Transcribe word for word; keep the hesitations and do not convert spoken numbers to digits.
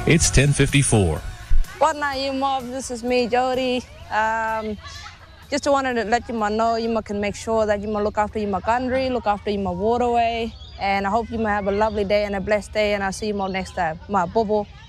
It's ten fifty-four. What night, you mob? This is me, Jody. Um, just wanted to let you know you can make sure that you look after your country, look after your waterway, and I hope you have a lovely day and a blessed day, and I'll see you all next time. Ma bobo.